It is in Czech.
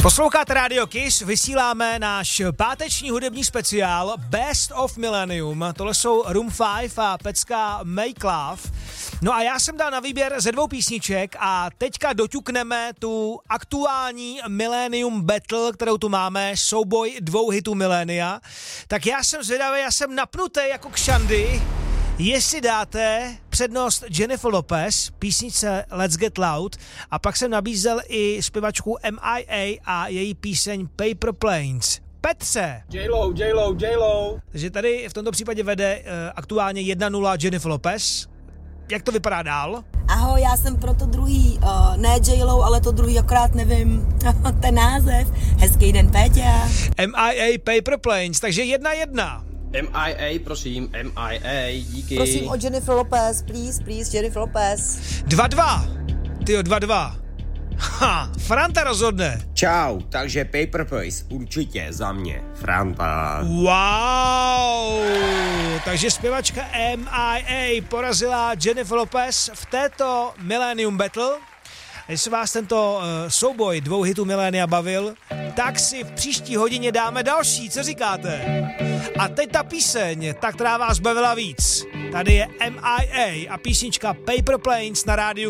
Posloucháte Radio Kiss, vysíláme náš páteční hudební speciál Best of Millennium. Tohle jsou Room 5 a pecka Make Love. No a já jsem dal na výběr ze 2 písniček a teďka doťukneme tu aktuální Millennium Battle, kterou tu máme, souboj 2 hitů milénia. Tak já jsem zvědavý, já jsem napnutý jako kšandy, jestli dáte přednost Jennifer Lopez, písničce Let's Get Loud, a pak jsem nabízel i zpěvačku MIA a její píseň Paper Planes. Petře! J-Lo. Takže tady v tomto případě vede aktuálně 1-0 Jennifer Lopez. Jak to vypadá dál? Ahoj, já jsem pro to druhý, ne J-Lo, ale to druhý, akorát nevím ten název. Hezký den, Péťa. MIA Paper Planes, takže 1-1. MIA, prosím, MIA, díky. Prosím o Jennifer Lopez, please, Jennifer Lopez. 2-2. Tyjo, 2-2. Ha, Franta rozhodne. Čau, takže Paper Place, určitě za mě, Franta. Wow, takže zpěvačka MIA porazila Jennifer Lopez v této Millennium Battle. Jestli vás tento souboj 2 hitů milénia bavil, tak si v příští hodině dáme další, co říkáte? A teď ta píseň, ta, která vás bavila víc. Tady je MIA a písnička Paper Planes na rádiu